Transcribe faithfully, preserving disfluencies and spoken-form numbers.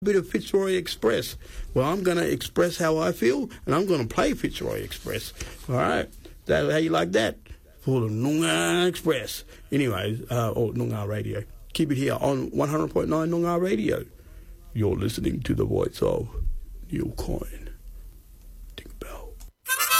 bit of Fitzroy Express. Well, I'm going to express how I feel, and I'm going to play Fitzroy Express. All right? That, how you like that? For the Noongar Express. Anyway, uh, or Noongar Radio. Keep it here on one hundred point nine Noongar Radio. You're listening to the voice of Neil Coyne.